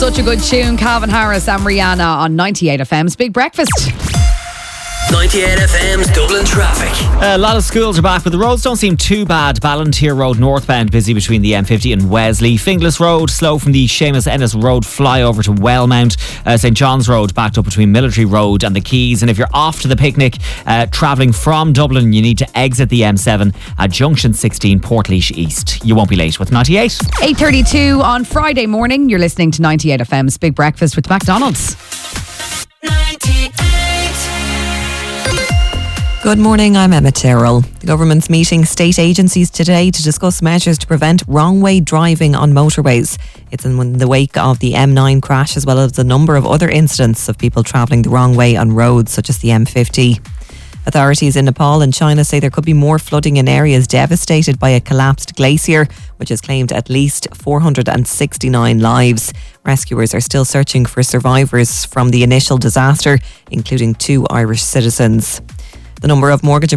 Such a good tune, Calvin Harris and Rihanna on 98 FM's Big Breakfast. 98 FM's Dublin traffic. A lot of schools are back, but the roads don't seem too bad. Ballantyre Road northbound busy between the M50 and Wesley. Finglas Road slow from the Seamus Ennis Road flyover to Wellmount. St John's Road backed up between Military Road and the Quays. And if you're off to the picnic travelling from Dublin, you need to exit the M7 at Junction 16 Portlaoise East. You won't be late with 98. 8:32 on Friday morning. You're listening to 98 FM's Big Breakfast with McDonald's. 98. Good morning, I'm Emma Tyrrell. The government's meeting state agencies today to discuss measures to prevent wrong-way driving on motorways. It's in the wake of the M9 crash, as well as a number of other incidents of people travelling the wrong way on roads such as the M50. Authorities in Nepal and China say there could be more flooding in areas devastated by a collapsed glacier, which has claimed at least 469 lives. Rescuers are still searching for survivors from the initial disaster, including 2 Irish citizens. The number of mortgage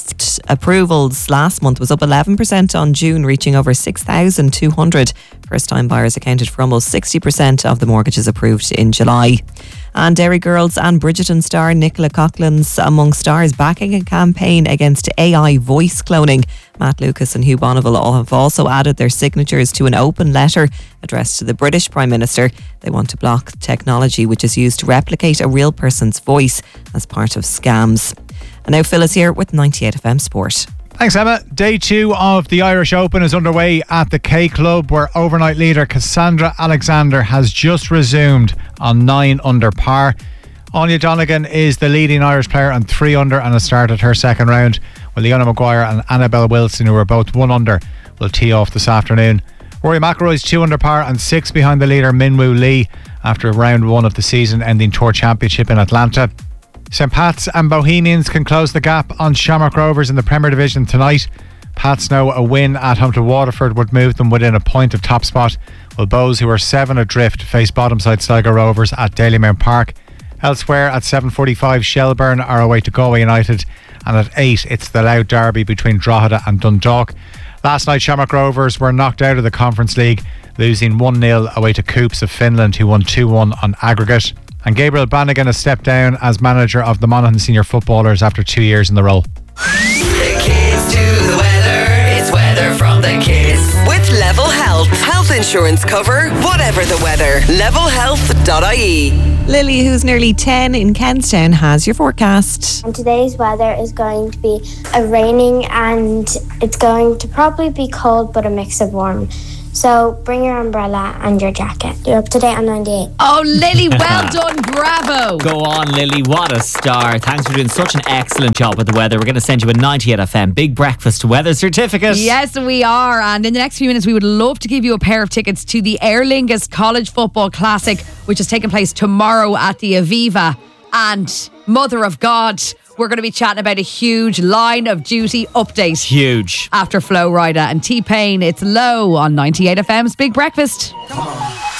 approvals last month was up 11% on June, reaching over 6,200. First-time buyers accounted for almost 60% of the mortgages approved in July. And Derry Girls and Bridgerton star Nicola Coughlan's among stars backing a campaign against AI voice cloning. Matt Lucas and Hugh Bonneville have also added their signatures to an open letter addressed to the British Prime Minister. They want to block technology which is used to replicate a real person's voice as part of scams. And now Phil is here with 98 FM Sport. Thanks, Emma. Day 2 of the Irish Open is underway at the K Club, where overnight leader Cassandra Alexander has just resumed on 9 under par. Anya Donegan is the leading Irish player on 3 under and has started her second round, while Leona Maguire and Annabelle Wilson, who are both 1 under, will tee off this afternoon. Rory McIlroy's 2 under par and 6 behind the leader Minwoo Lee after round 1 of the season-ending Tour Championship in Atlanta. St Pat's and Bohemians can close the gap on Shamrock Rovers in the Premier Division tonight. Pats know a win at home to Waterford would move them within a point of top spot, while Bows, who are 7 adrift, face bottom side Sligo Rovers at Dalymount Park. Elsewhere at 7:45, Shelburne are away to Galway United, and at 8 it's the Louth derby between Drogheda and Dundalk. Last night Shamrock Rovers were knocked out of the Conference League, losing 1-0 away to Coops of Finland, who won 2-1 on aggregate. And Gabriel Brannigan has stepped down as manager of the Monaghan Senior Footballers after 2 years in the role. The kids do the weather. It's weather from the kids. With Level Health. Health insurance cover, whatever the weather. levelhealth.ie. Lily, who's nearly 10 in Kenstown, has your forecast. And today's weather is going to be raining, and it's going to probably be cold but a mix of warm. So bring your umbrella and your jacket. You're up to date on 98. Oh, Lily, well done. Bravo. Go on, Lily. What a star. Thanks for doing such an excellent job with the weather. We're going to send you a 98 FM Big Breakfast weather certificate. Yes, we are. And in the next few minutes, we would love to give you a pair of tickets to the Aer Lingus College Football Classic, which is taking place tomorrow at the Aviva. And Mother of God, we're going to be chatting about a huge Line of Duty update. Huge. After Flo Rida and T-Pain, it's Low on 98 FM's Big Breakfast.